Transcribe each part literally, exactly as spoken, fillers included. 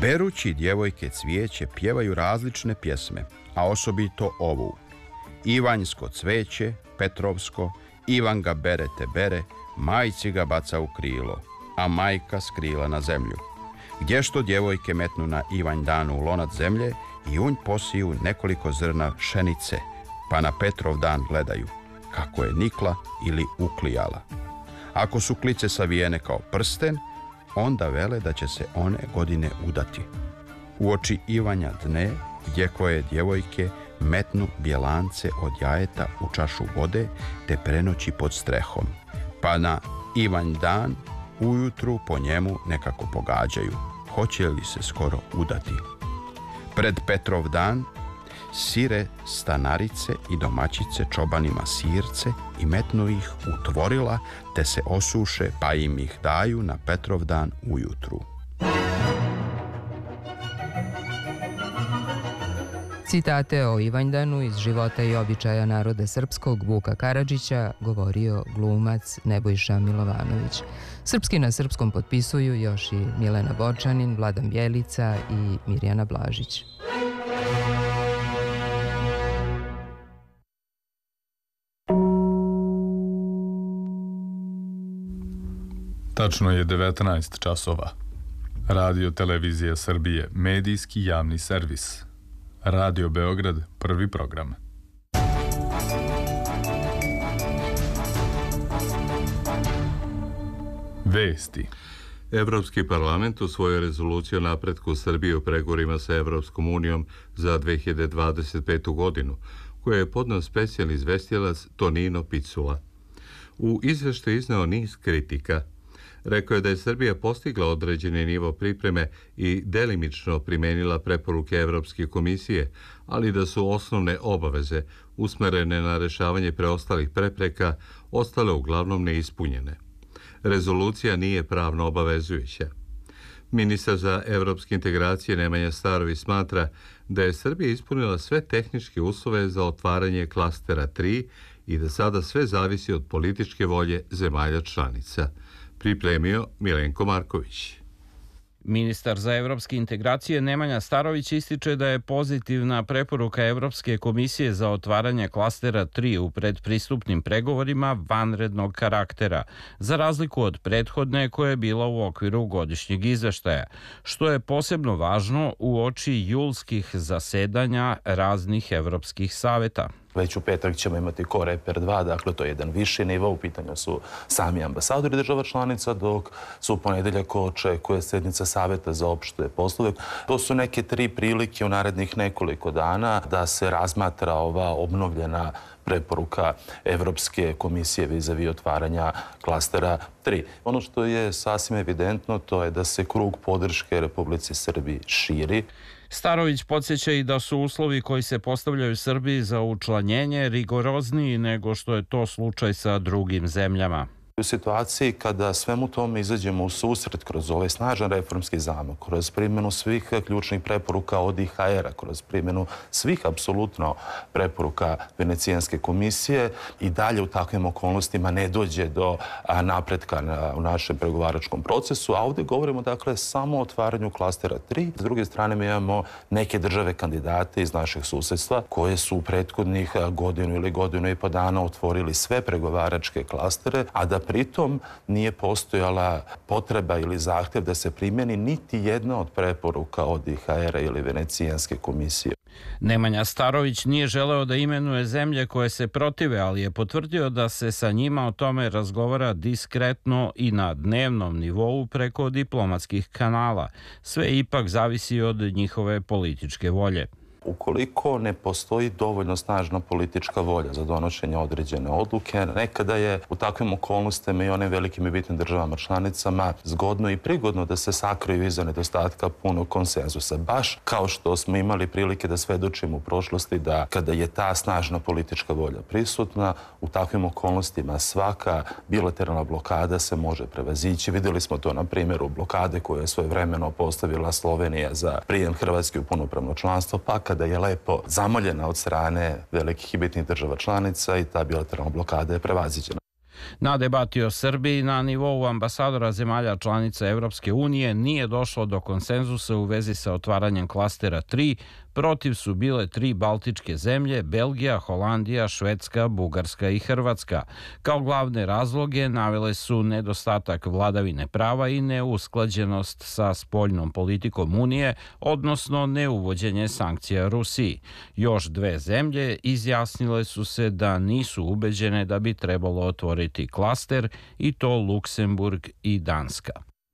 Berući djevojke cvijeće pjevaju različne pjesme, a osobito ovu. Ivanjsko cveće, Petrovsko, Ivan ga bere te bere, majci ga baca u krilo, a majka s krila na zemlju. Gdje što djevojke metnu na Ivanj dan u lonac zemlje i unj posiju nekoliko zrna pšenice, pa na Petrov dan gledaju kako je nikla ili uklijala. Ako su klice savijene kao prsten, onda vele da će se one godine udati. Uoči Ivanja dne, gdje koje djevojke metnu bjelance od jajeta u čašu vode te prenoći pod strehom, pa na Ivanj dan ujutru po njemu nekako pogađaju, hoće li se skoro udati. Pred Petrov dan sire stanarice i domaćice čobanima sirce i metnu ih u tvorila te se osuše pa im ih daju na Petrov dan ujutru. Citate o Ivanjdanu iz života i običaja naroda srpskog Vuka Karadžića govorio glumac Nebojša Milovanović. Srpski na srpskom potpisuju još i Milena Borčanin, Vladan Bjelica i Mirjana Blažić. Tačno je devetnaest časova. Radio Televizija Srbije, medijski javni servis. Radio Beograd, prvi program. Vesti. Evropski parlament usvojio rezoluciju o napretku Srbije u pregovorima sa Evropskom unijom za dve hiljade dvadeset petu. godinu, koju je podneo specijalni izvestilac Tonino Picula. U izveštaju izneo niz kritika. Rekao je da je Srbija postigla određeni nivo pripreme i delimično primenila preporuke Evropske komisije, ali da su osnovne obaveze usmerene na rešavanje preostalih prepreka ostale uglavnom neispunjene. Rezolucija nije pravno obavezujuća. Ministar za evropske integracije Nemanja Starović smatra da je Srbija ispunila sve tehničke uslove za otvaranje klastera tri i da sada sve zavisi od političke volje zemalja članica. Pripremio Milenko Marković. Ministar za evropske integracije Nemanja Starović ističe da je pozitivna preporuka Evropske komisije za otvaranje klastera tri u predpristupnim pregovorima vanrednog karaktera, za razliku od prethodne koja je bila u okviru godišnjeg izveštaja, što je posebno važno uoči julskih zasedanja raznih evropskih saveta. Već u petak ćemo imati Koreper dva, dakle to je jedan viši nivo, u pitanju su sami ambasadori država članica, dok su u ponedeljak očekuje sjednica Saveta za opšte poslove. To su neke tri prilike u narednih nekoliko dana da se razmatra ova obnovljena preporuka Evropske komisije vis-a-vis otvaranja klastera tri. Ono što je sasvim evidentno, to je da se krug podrške Republici Srbiji širi. Starović podsjeća i da su uslovi koji se postavljaju Srbiji za učlanjenje rigorozniji nego što je to slučaj sa drugim zemljama. U situaciji kada svemu tome izađemo u susret kroz ovaj snažan reformski zamak, kroz primjenu svih ključnih preporuka od I H R-a, kroz primjenu svih apsolutno preporuka Venecijanske komisije i dalje u takvim okolnostima ne dođe do napretka u našem pregovaračkom procesu, a ovdje govorimo dakle samo o otvaranju klastera tri. S druge strane mi imamo neke države kandidate iz našeg susjedstva koje su u prethodnih godinu ili godinu i po dana otvorili sve pregovaračke klastere, a da pritom nije postojala potreba ili zahtjev da se primjeni niti jedna od preporuka od I H R-a ili Venecijanske komisije. Nemanja Starović nije želeo da imenuje zemlje koje se protive, ali je potvrdio da se sa njima o tome razgovara diskretno i na dnevnom nivou preko diplomatskih kanala. Sve ipak zavisi od njihove političke volje. Ukoliko ne postoji dovoljno snažna politička volja za donošenje određene odluke, nekada je u takvim okolnostima i onim velikim i bitnim državama članicama zgodno i prigodno da se sakriju iza nedostatka punog konsenzusa. Baš kao što smo imali prilike da svedočimo u prošlosti da kada je ta snažna politička volja prisutna, u takvim okolnostima svaka bilateralna blokada se može prevazići. Vidjeli smo to na primjeru blokade koju je svojevremeno postavila Slovenija za prijem Hrvatske u punopravno članstvo, pa kada je lepo zamoljena od strane velikih i bitnih država članica i ta bilateralna blokada je prevaziđena. Na debati o Srbiji na nivou ambasadora zemalja članica Evropske unije nije došlo do konsenzusa u vezi sa otvaranjem klastera tri, protiv su bile tri baltičke zemlje, Belgija, Holandija, Švedska, Bugarska i Hrvatska. Kao glavne razloge navele su nedostatak vladavine prava i neusklađenost sa spoljnom politikom Unije, odnosno neuvođenje sankcija Rusiji. Još dve zemlje izjasnile su se da nisu ubeđene da bi trebalo otvoriti klaster, i to Luksemburg i Danska.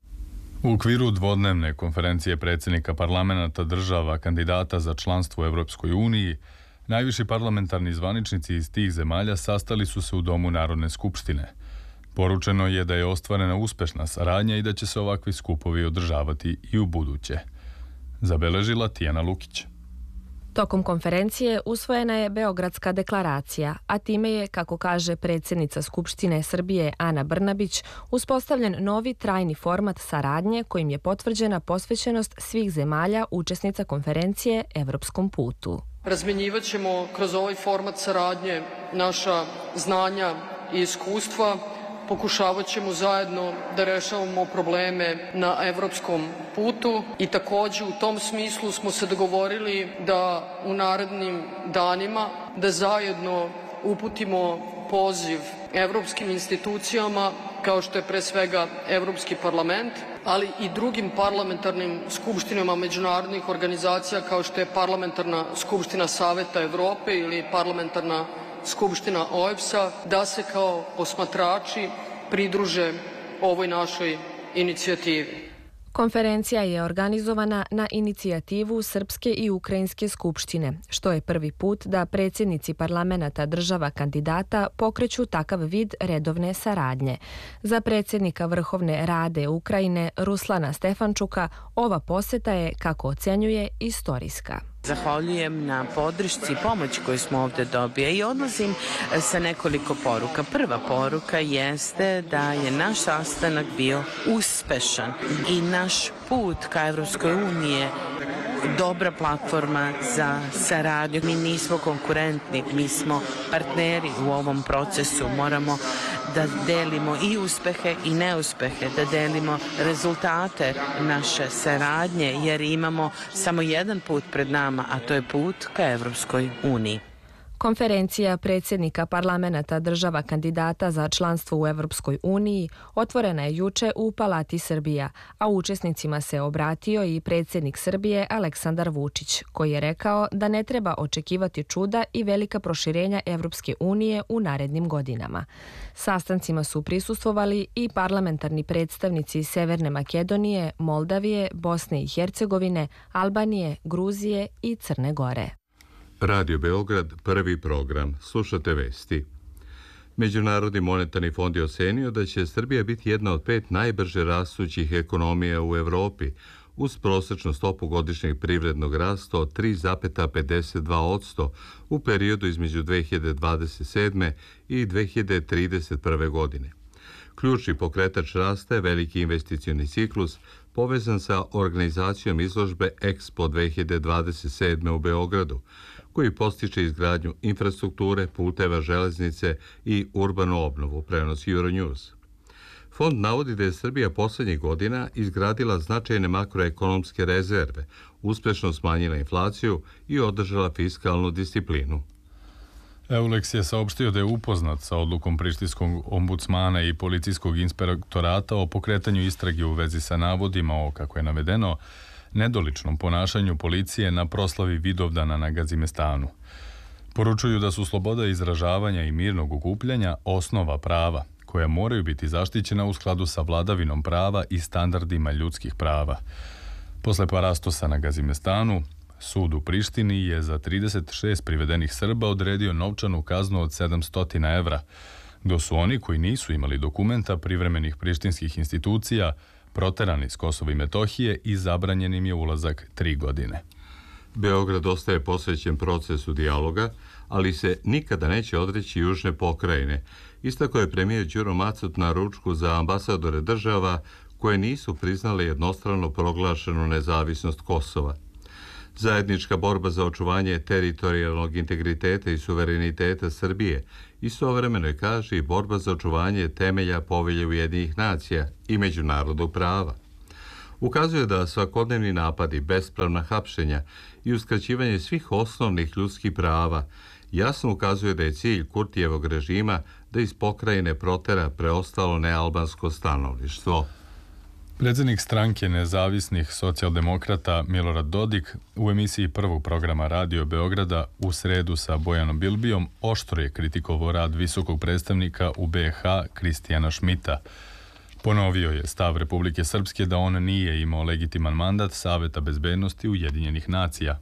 U okviru dvodnevne konferencije predsjednika parlamenta država kandidata za članstvo u Evropskoj uniji, najviši parlamentarni zvaničnici iz tih zemalja sastali su se u Domu Narodne skupštine. Poručeno je da je ostvarena uspešna saradnja i da će se ovakvi skupovi održavati i u buduće. Zabeležila Tijana Lukić. Tokom konferencije usvojena je Beogradska deklaracija, a time je, kako kaže predsjednica Skupštine Srbije Ana Brnabić, uspostavljen novi trajni format saradnje kojim je potvrđena posvećenost svih zemalja učesnica konferencije Evropskom putu. Razmjenjivat ćemo kroz ovaj format saradnje naša znanja i iskustva, pokušavat ćemo zajedno da rešavamo probleme na evropskom putu i takođe u tom smislu smo se dogovorili da u narednim danima da zajedno uputimo poziv evropskim institucijama kao što je pre svega Evropski parlament, ali i drugim parlamentarnim skupštinama međunarodnih organizacija kao što je Parlamentarna skupština Saveta Evrope ili Parlamentarna skupština O E B S A, da se kao posmatrači pridruže ovoj našoj inicijativi. Konferencija je organizovana na inicijativu Srpske i Ukrajinske skupštine, što je prvi put da predsjednici parlamenta država kandidata pokreću takav vid redovne saradnje. Za predsjednika Vrhovne Rade Ukrajine Ruslana Stefančuka ova poseta je, kako ocenjuje, istorijska. Zahvaljujem na podršci i pomoći koju smo ovdje dobili i odlazim sa nekoliko poruka. Prva poruka jeste da je naš sastanak bio uspešan i naš put ka Evropskoj uniji dobra platforma za saradnju. Mi nismo konkurentni, mi smo partneri u ovom procesu. Moramo da delimo i uspehe i neuspehe, da delimo rezultate naše saradnje, jer imamo samo jedan put pred nama, a to je put ka Evropskoj uniji. Konferencija predsjednika parlamenta država kandidata za članstvo u Evropskoj uniji otvorena je juče u Palati Srbija, a učesnicima se obratio i predsjednik Srbije Aleksandar Vučić, koji je rekao da ne treba očekivati čuda i velika proširenja Evropske unije u narednim godinama. Sastancima su prisustvovali i parlamentarni predstavnici Severne Makedonije, Moldavije, Bosne i Hercegovine, Albanije, Gruzije i Crne Gore. Radio Beograd, prvi program. Slušate vesti. Međunarodni monetarni fond je ocenio da će Srbija biti jedna od pet najbrže rastućih ekonomija u Evropi, uz prosječnu stopu godišnjeg privrednog rasta od tri zarez pedeset dva posto u periodu između dve hiljade dvadeset sedme i dve hiljade trideset prve. godine. Ključni pokretač rasta je veliki investicioni ciklus povezan sa organizacijom izložbe Expo dve hiljade dvadeset sedme u Beogradu, koji postiče izgradnju infrastrukture, puteva, železnice i urbanu obnovu, prenosi Euronews. Fond navodi da je Srbija poslednjih godina izgradila značajne makroekonomske rezerve, uspešno smanjila inflaciju i održala fiskalnu disciplinu. Eulex je saopštio da je upoznat sa odlukom prištinskog ombudsmana i policijskog inspektorata o pokretanju istrage u vezi sa navodima o, kako je navedeno, nedoličnom ponašanju policije na proslavi Vidovdana na Gazimestanu. Poručuju da su sloboda izražavanja i mirnog okupljanja osnova prava, koja moraju biti zaštićena u skladu sa vladavinom prava i standardima ljudskih prava. Posle parastosa na Gazimestanu, sud u Prištini je za trideset šest privedenih Srba odredio novčanu kaznu od sedamsto evra, dok su oni koji nisu imali dokumenta privremenih prištinskih institucija proterani s Kosova i Metohije i zabranjen im je ulazak tri godine. Beograd ostaje posvećen procesu dijaloga, ali se nikada neće odreći južne pokrajine. Istako je premijer Đuro Macut na ručku za ambasadore država koje nisu priznale jednostrano proglašenu nezavisnost Kosova. Zajednička borba za očuvanje teritorijalnog integriteta i suvereniteta Srbije istovremeno je, kaže, i borba za očuvanje temelja Povelje Ujedinjenih nacija i međunarodnog prava. Ukazuje da svakodnevni napadi, bespravna hapšenja i uskraćivanje svih osnovnih ljudskih prava jasno ukazuje da je cilj Kurtijevog režima da iz pokrajine protera preostalo nealbansko stanovništvo. Predsjednik stranke nezavisnih socijaldemokrata Milorad Dodik u emisiji prvog programa Radio Beograda u sredu sa Bojanom Bilbijom oštro je kritikovao rad visokog predstavnika u be ha Kristijana Šmita. Ponovio je stav Republike Srpske da on nije imao legitiman mandat Saveta bezbednosti Ujedinjenih nacija.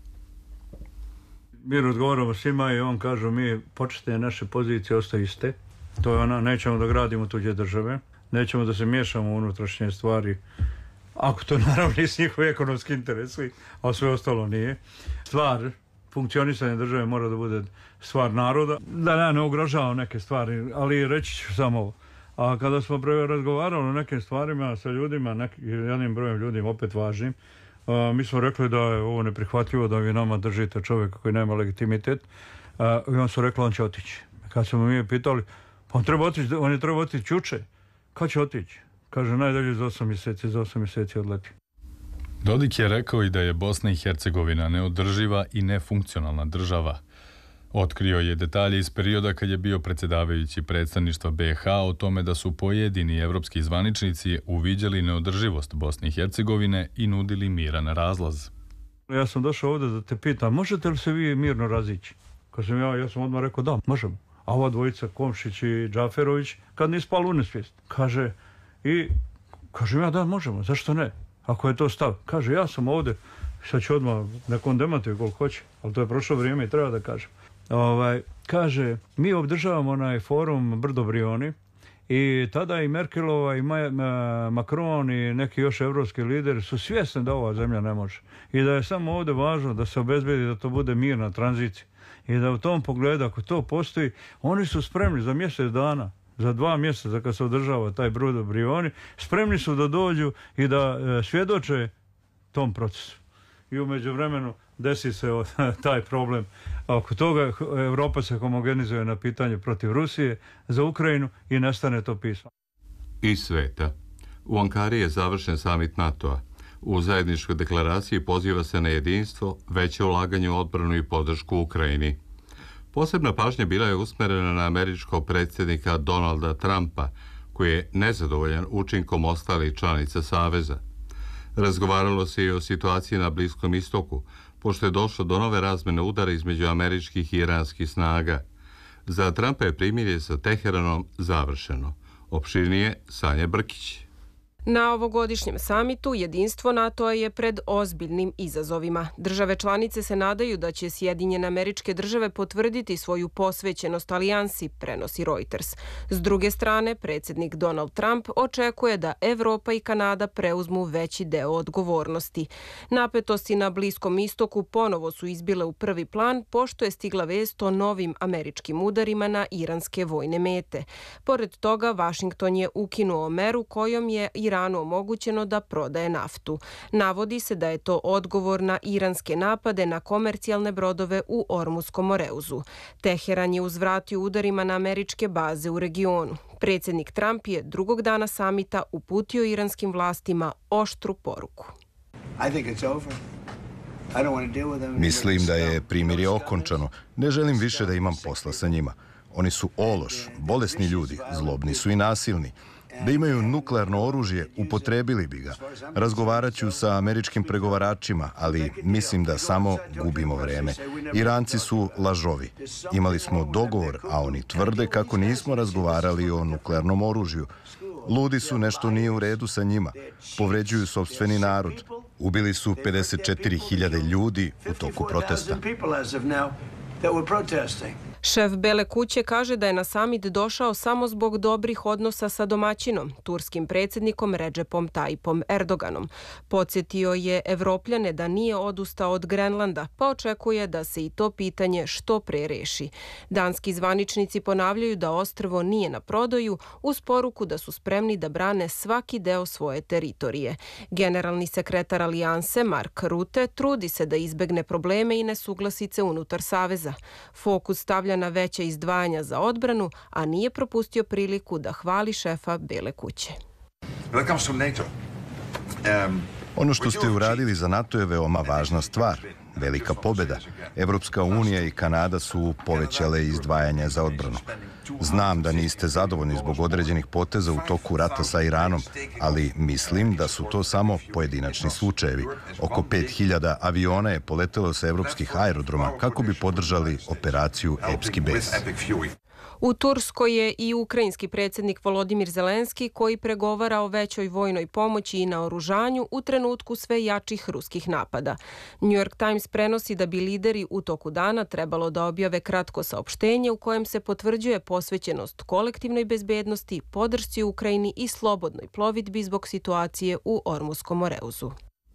Mi razgovaramo svima i on kaže mi početne naše pozicije ostaju iste. To je ona, nećemo da gradimo tuđe države, nećemo da se miješamo u unutrašnje stvari, ako to naravno nisu njihovi ekonomski interesi, a sve ostalo nije. Stvar funkcionisanja države mora da bude stvar naroda, da ja ne ugrožavam neke stvari, ali reći ću samo ovo. A kada smo razgovarali o nekim stvarima sa ljudima, nekim, jednim brojem ljudima, opet važnim, a, mi smo rekli da je ovo neprihvatljivo, da vi nama držite čovjeka koji nema legitimitet, a, i on su rekli on će otići. Kad smo mi pitali, pa on treba otići, on je treba otići juče, kad će otići? Kaže, najdalje za osam mjeseci, za osam mjeseci odleti. Dodik je rekao i da je Bosna i Hercegovina neodrživa i nefunkcionalna država. Otkrio je detalje iz perioda kad je bio predsjedavajući predstavništva be ha o tome da su pojedini evropski zvaničnici uviđali neodrživost Bosne i Hercegovine i nudili miran razlaz. Ja sam došao ovdje da te pitam, možete li se vi mirno razići? Kad sam ja, ja sam odmah rekao da, možemo. A ova dvojica, Komšić i Džaferović, kad nije spalo u nesvijest. Kaže, i kažem ja da, možemo, zašto ne? Ako je to stav. Kaže, ja sam ovdje, sad ću odmah nekom demantiju koliko hoće, ali to je prošlo vrijeme i treba da kažem. Ovaj, kaže, mi obdržavamo onaj forum Brdo Brioni i tada i Merkelova i Macron i neki još evropski lideri su svjesni da ova zemlja ne može. I da je samo ovdje važno da se obezbedi da to bude mirna tranzicija. I da u tom pogledu, ako to postoji, oni su spremni za mjesec dana, za dva mjeseca kad se održava taj Brdo Brioni, spremni su da dođu i da e, svjedoče tom procesu. I u međuvremenu desi se o, taj problem. Oko toga Evropa se homogenizuje na pitanje protiv Rusije za Ukrajinu i nestane to pismo. Iz sveta. U Ankari je završen samit NATO-a. U zajedničkoj deklaraciji poziva se na jedinstvo, veće ulaganje u odbranu i podršku Ukrajini. Posebna pažnja bila je usmerena na američkog predsjednika Donalda Trumpa, koji je nezadovoljan učinkom ostalih članica Saveza. Razgovaralo se i o situaciji na Bliskom istoku, pošto je došlo do nove razmene udara između američkih i iranskih snaga. Za Trumpa je primirje sa Teheranom završeno. Opširnije Sanja Brkić. Na ovogodišnjem samitu jedinstvo NATO-a je pred ozbiljnim izazovima. Države članice se nadaju da će Sjedinjene Američke Države potvrditi svoju posvećenost alijansi, prenosi Reuters. S druge strane, predsjednik Donald Trump očekuje da Evropa i Kanada preuzmu veći deo odgovornosti. Napetosti na Bliskom istoku ponovo su izbile u prvi plan, pošto je stigla vest o novim američkim udarima na iranske vojne mete. Pored toga, Vašington je ukinuo meru kojom je Iranu omogućeno da prodaje naftu. Navodi se da je to odgovor na iranske napade na komercijalne brodove u Ormuskom Moreuzu. Teheran je uzvratio udarima na američke baze u regionu. Predsjednik Trump je drugog dana samita uputio iranskim vlastima oštru poruku. Mislim da je primirje okončano. Ne želim više da imam posla sa njima. Oni su ološ, bolesni ljudi, zlobni su i nasilni. Da imaju nuklearno oružje, upotrebili bi ga. Razgovarat ću sa američkim pregovaračima, ali mislim da samo gubimo vreme. Iranci su lažovi. Imali smo dogovor, a oni tvrde kako nismo razgovarali o nuklearnom oružju. Ludi su, nešto nije u redu sa njima. Povređuju sopstveni narod. Ubili su pedeset četiri hiljade ljudi u toku protesta. Šef Bele kuće kaže da je na samit došao samo zbog dobrih odnosa sa domaćinom, turskim predsjednikom Recepom Tayyipom Erdoganom. Podsjetio je Evropljane da nije odustao od Grenlanda, pa očekuje da se i to pitanje što pre reši. Danski zvaničnici ponavljaju da ostrvo nije na prodaju, uz poruku da su spremni da brane svaki deo svoje teritorije. Generalni sekretar Alijanse Mark Rutte trudi se da izbegne probleme i nesuglasice unutar saveza. Fokus stavlja na veća izdvajanja za odbranu, a nije propustio priliku da hvali šefa Bele kuće. Ono što ste uradili za NATO je veoma važna stvar. Velika pobjeda. Evropska unija i Kanada su povećale izdvajanja za odbranu. Znam da niste zadovoljni zbog određenih poteza u toku rata sa Iranom, ali mislim da su to samo pojedinačni slučajevi. Oko pet hiljada aviona je poletelo sa evropskih aerodroma kako bi podržali operaciju Epski bes. U Turskoj je i ukrajinski predsjednik Volodimir Zelenski koji pregovara o većoj vojnoj pomoći i naoružanju u trenutku sve jačih ruskih napada. New York Times prenosi da bi lideri u toku dana trebalo da objave kratko saopštenje u kojem se potvrđuje posvećenost kolektivnoj bezbednosti, podršci Ukrajini i slobodnoj plovidbi zbog situacije u Ormuskom Moreuzu.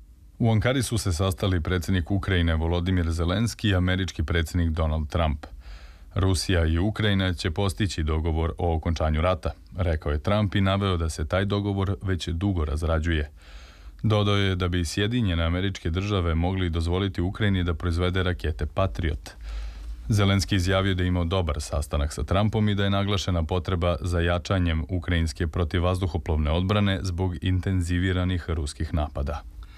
U Ankari su se sastali predsjednik Ukrajine Volodimir Zelenski i američki predsjednik Donald Trump. Rusija i Ukrajina će postići dogovor o okončanju rata, rekao je Trump i naveo da se taj dogovor već dugo razrađuje. Dodao je da bi Sjedinjene Američke Države mogli dozvoliti Ukrajini da proizvede rakete Patriot. Zelenski izjavio da je imao dobar sastanak sa Trumpom i da je naglašena potreba za jačanjem ukrajinske protivvazduhoplovne odbrane zbog intenziviranih ruskih napada.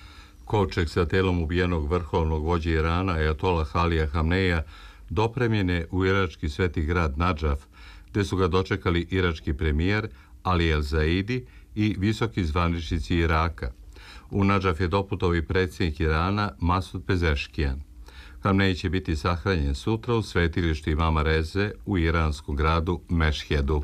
Kovčeg sa telom ubijenog vrhovnog vođe Irana, ajatola Alija Hamneja, dopremljen je u irački sveti grad Nadžaf, gde su ga dočekali irački premijer Ali El Zaidi i visoki zvaničnici Iraka. U Nadžaf je doputovao i predsjednik Irana Masud Pezeškijan. Hamnej će biti sahranjen sutra u svetilištu Imama Reze u iranskom gradu Mešhedu.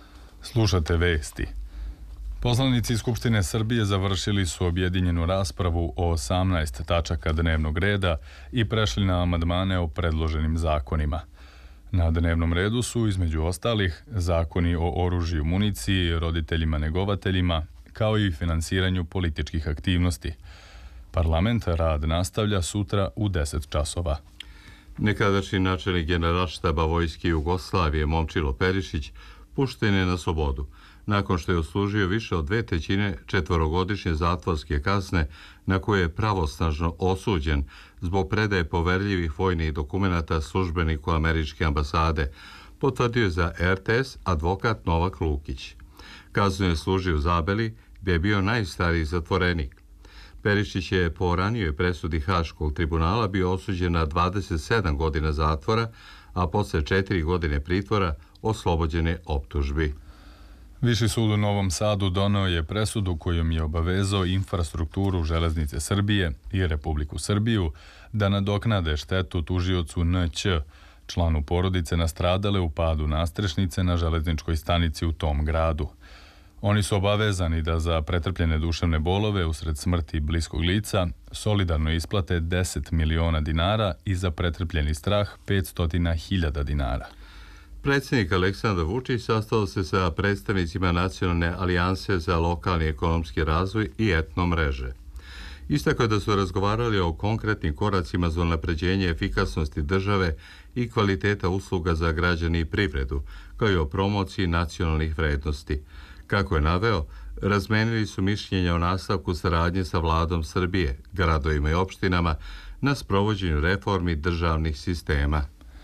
Slušate vesti. Poslanici Skupštine Srbije završili su objedinjenu raspravu o osamnaest tačaka dnevnog reda i prešli na amandmane o predloženim zakonima. Na dnevnom redu su, između ostalih, zakoni o oružju, municiji, roditeljima negovateljima, kao i finansiranju političkih aktivnosti. Parlament rad nastavlja sutra u deset časova. Nekadašnji načelnik Generalštaba Vojske Jugoslavije Momčilo Perišić pušten je na slobodu, nakon što je odslužio više od dve trećine četvorogodišnje zatvorske kazne na koje je pravosnažno osuđen zbog predaje poverljivih vojnih dokumenata službeniku američke ambasade, potvrdio je za er te es advokat Novak Lukić. Kaznu je služio u Zabeli, gdje je bio najstariji zatvorenik. Perišić je po ranijoj presudi Haškog tribunala bio osuđen na dvadeset sedam godina zatvora, a posle četiri godine pritvora oslobođen je optužbi. Viši sud u Novom Sadu doneo je presudu kojom je obavezao infrastrukturu Železnice Srbije i Republiku Srbiju da nadoknade štetu tužiocu en će, članu porodice nastradale u padu nastrešnice na železničkoj stanici u tom gradu. Oni su obavezani da za pretrpljene duševne bolove usred smrti bliskog lica solidarno isplate deset miliona dinara i za pretrpljeni strah petsto hiljada dinara. Predsjednik Aleksandar Vučić sastao se sa predstavnicima Nacionalne alijanse za lokalni ekonomski razvoj i etno mreže. Istakao je da su razgovarali o konkretnim koracima za unapređenje efikasnosti države i kvaliteta usluga za građani i privredu, kao i o promociji nacionalnih vrednosti. Kako je naveo, razmenili su mišljenja o nastavku saradnje sa vladom Srbije, gradovima i opštinama na sprovođenju reformi državnih sistema.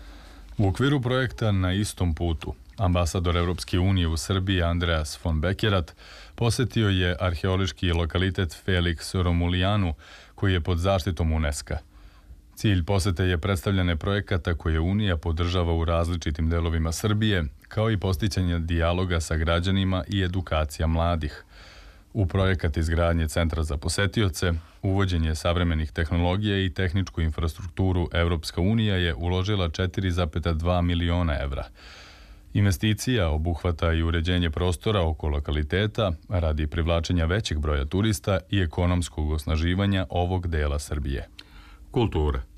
U okviru projekta Na istom putu, ambasador Evropske unije u Srbiji Andreas von Bekerat posjetio je arheološki lokalitet Felix Romulijanu, koji je pod zaštitom UNESCO. Cilj posete je predstavljanje projekata koje Unija podržava u različitim delovima Srbije, kao i posticanje dijaloga sa građanima i edukacija mladih. U projekat izgradnje centra za posetioce, uvođenje savremenih tehnologija i tehničku infrastrukturu Evropska unija je uložila četiri zarez dva miliona evra. Investicija obuhvata i uređenje prostora oko lokaliteta radi privlačenja većeg broja turista i ekonomskog osnaživanja ovog dela Srbije. Kultura.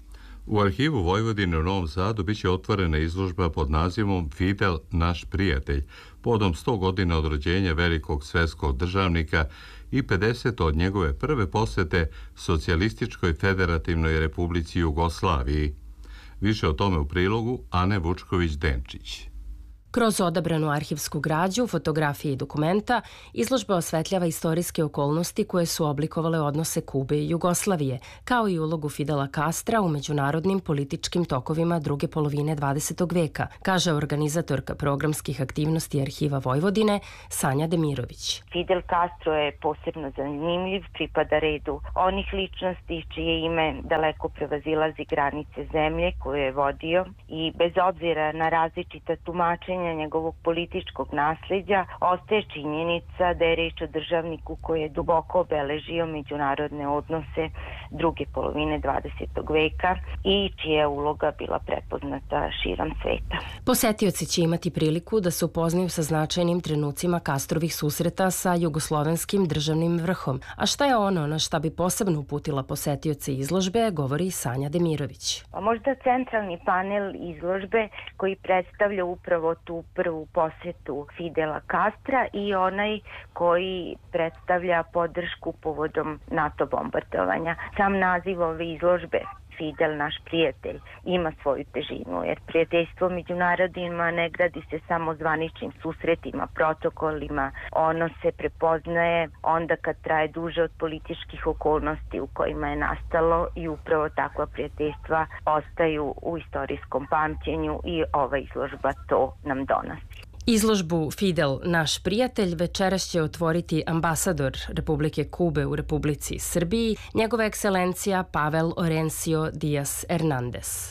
U arhivu Vojvodine u Novom Sadu biće otvorena izložba pod nazivom Fidel, naš prijatelj, podom sto godina od rođenja velikog svetskog državnika i pedeset od njegove prve posete Socijalističkoj federativnoj republici Jugoslaviji. Više o tome u prilogu Ane Vučković-Denčić. Kroz odabranu arhivsku građu, fotografije i dokumenta, izložba osvetljava istorijske okolnosti koje su oblikovale odnose Kube i Jugoslavije, kao i ulogu Fidela Castra u međunarodnim političkim tokovima druge polovine dvadesetog veka, kaže organizatorka programskih aktivnosti Arhiva Vojvodine Sanja Demirović. Fidel Castro je posebno zanimljiv, pripada redu onih ličnosti čije ime daleko prevazilazi granice zemlje koju je vodio i bez obzira na različita tumačenja njegovog političkog nasljeđa, ostaje činjenica da je reč o državniku koji je duboko obeležio međunarodne odnose druge polovine dvadesetog veka i čija je uloga bila prepoznata širom sveta. Posetioci će imati priliku da se upoznaju sa značajnim trenucima Castrovih susreta sa jugoslovenskim državnim vrhom. A šta je ono na šta bi posebno uputila posetioce izložbe, govori Sanja Demirović. A možda centralni panel izložbe koji predstavlja upravo tu prvu posjetu Fidela Castra i onaj koji predstavlja podršku povodom NATO bombardovanja. Sam naziv ove izložbe, Fidel, naš prijatelj, ima svoju težinu, jer prijateljstvo među narodima ne gradi se samo zvaničnim susretima, protokolima. Ono se prepoznaje onda kad traje duže od političkih okolnosti u kojima je nastalo i upravo takva prijateljstva ostaju u istorijskom pamćenju i ova izložba to nam donosi. Izložbu Fidel, naš prijatelj, večeras će otvoriti ambasador Republike Kube u Republici Srbiji, njegova ekscelencija Pavel Orencio Dias Hernandez.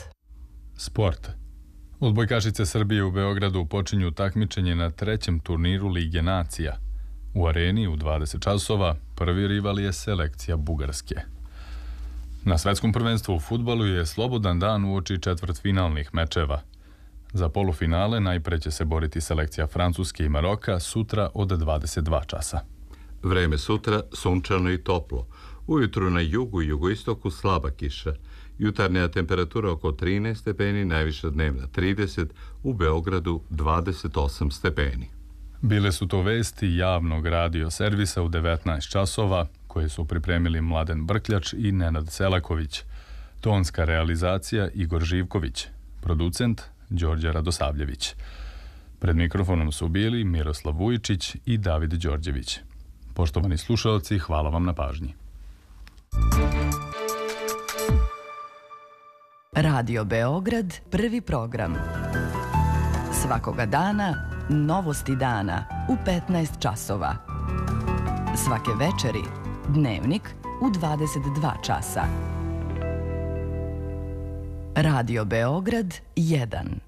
Sport. Odbojkašice Srbije u Beogradu počinju takmičenje na trećem turniru Lige nacija. U areni u dvadeset časova prvi rival je selekcija Bugarske. Na svetskom prvenstvu u fudbalu je slobodan dan uoči četvrtfinalnih mečeva. Za polufinale najpre će se boriti selekcija Francuske i Maroka sutra od dvadeset dva časa. Vreme sutra sunčano i toplo. Ujutru na jugu i jugoistoku slaba kiša. Jutarnja temperatura oko trinaest stepeni, najviša dnevna trideset, u Beogradu dvadeset osam stepeni. Bile su to vesti javnog radio servisa u devetnaest časova, koje su pripremili Mladen Brkljač i Nenad Selaković. Tonska realizacija Igor Živković. Producent Đorđe Radosavljević. Pred mikrofonom su bili Miroslav Vujičić i David Đorđević. Poštovani slušalci, hvala vam na pažnji. Radio Beograd, prvi program. Svakoga dana, novosti dana u petnaest časova. Svake večeri, dnevnik u dvadeset dva časa. Radio Beograd jedan.